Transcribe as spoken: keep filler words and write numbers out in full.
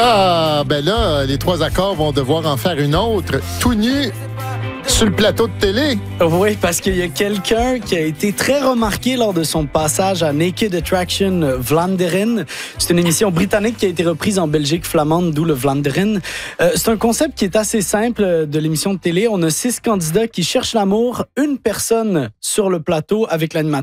Ah, ben là, les trois accords vont devoir en faire une autre, tout nu, sur le plateau de télé. Oui, parce qu'il y a quelqu'un qui a été très remarqué lors de son passage à Naked Attraction Vlaanderen. C'est une émission britannique qui a été reprise en Belgique flamande, d'où le Vlaanderen. Euh, c'est un concept qui est assez simple de l'émission de télé. On a six candidats qui cherchent l'amour, une personne sur le plateau avec l'animateur.